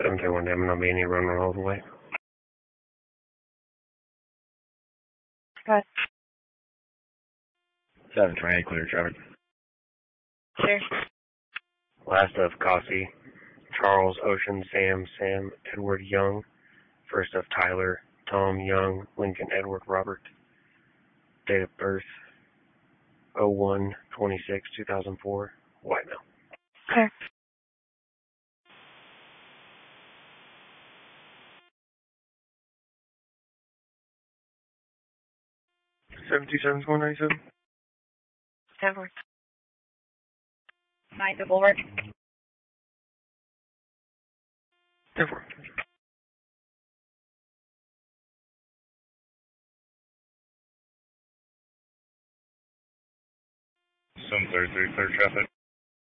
731 Demon, I'll be any runner all the way. Good. 728, clear traffic. Sure. Last of Cossie, Charles, Ocean, Sam, Edward, Young. First of Tyler, Tom, Young, Lincoln, Edward, Robert. Date of birth, 01/26/2004. White male. Clear. Seven two seven 197. Edward. 9 Boulevard. Edward. Some 33, clear traffic.